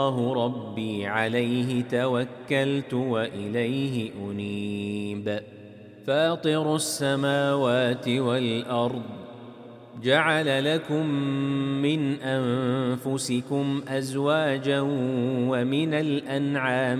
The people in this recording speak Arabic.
الله ربي عليه توكلت وإليه أنيب فاطر السماوات والأرض جعل لكم من أنفسكم أزواجا ومن الأنعام